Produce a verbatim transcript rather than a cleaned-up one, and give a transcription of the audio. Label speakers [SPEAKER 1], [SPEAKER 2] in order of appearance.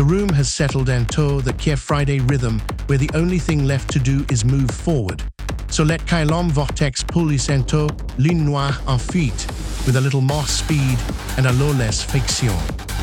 [SPEAKER 1] The room has settled into the Care Friday rhythm where the only thing left to do is move forward. So let Kylom Vortex pull into Lune Noire en fuite with a little more speed and a lot less friction.